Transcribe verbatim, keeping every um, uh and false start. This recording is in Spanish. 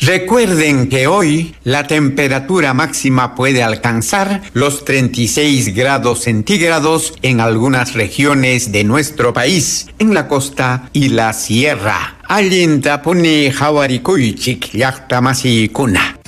Recuerden que hoy la temperatura máxima puede alcanzar los treinta y seis grados centígrados en algunas regiones de nuestro país, en la costa y la sierra. Allinta puni hawarikuychik llaqtamasiykuna.